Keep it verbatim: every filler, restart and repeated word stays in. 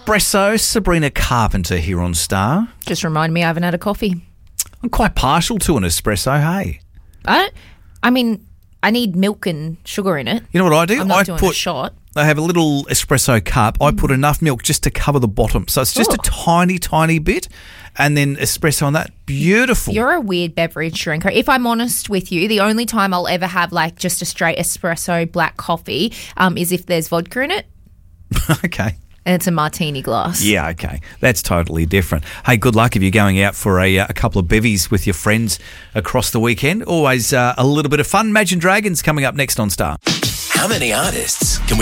espresso. Sabrina Carpenter here on Star. Just remind me I haven't had a coffee. I'm quite partial to an espresso, hey? I don't, I mean, I need milk and sugar in it. You know what I do? I'm not I doing put a shot. I have a little espresso cup. I put enough milk just to cover the bottom. So it's just Oh. a tiny, tiny bit. And then espresso on that. Beautiful. You're a weird beverage drinker. If I'm honest with you, the only time I'll ever have like just a straight espresso black coffee um, is if there's vodka in it Okay. and it's a martini glass. Yeah, okay. That's totally different. Hey, good luck if you're going out for a, uh, a couple of bevies with your friends across the weekend. Always uh, a little bit of fun. Imagine Dragons coming up next on Star. How many artists can we